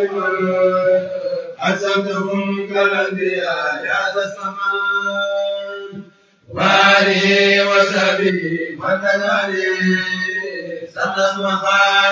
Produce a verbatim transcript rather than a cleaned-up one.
حسبتهم كالأنبياء يا ذا السمان وآله وصحبه وكذلك سلم